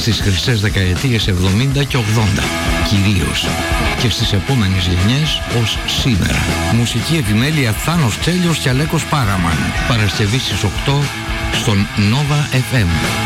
στις χρυσές δεκαετίες 70 και 80 κυρίως, και στις επόμενες γενιές ως σήμερα. Μουσική επιμέλεια Θάνος Τέλειος και Αλέκος Πάραμαν. Παρασκευή στις 8 στον Nova FM.